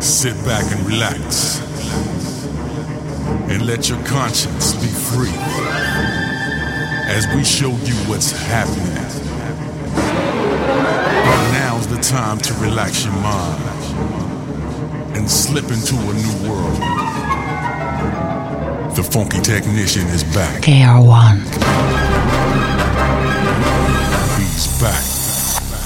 Sit back and relax, and let your conscience be free as we show you what's happening. Now's the time to relax your mind and slip into a new world. The Funky Technician is back. KR1. He's back.